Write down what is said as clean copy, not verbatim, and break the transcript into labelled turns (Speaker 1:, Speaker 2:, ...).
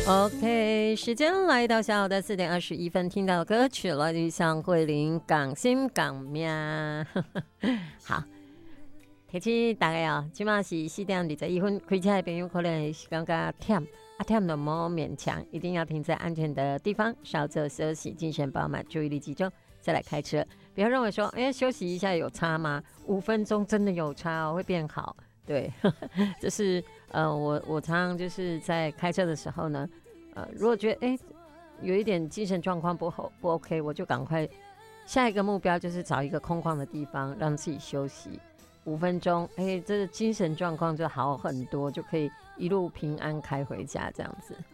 Speaker 1: OK， 时间来到下午的4:21，听到的歌曲来自向慧玲《港心港命》。好，提醒大家哦，今晚是4:21，开车的朋友可能是感觉忝，忝就莫勉强，一定要停在安全的地方，稍作休息，精神饱满，注意力集中，再来开车。不要认为说，休息一下有差吗？5分钟真的有差哦，会变好。对，这是我常常就是在开车的时候呢，如果觉得有一点精神状况不 OK， 我就赶快下一个目标就是找一个空旷的地方让自己休息5分钟，这个精神状况就好很多，就可以一路平安开回家这样子。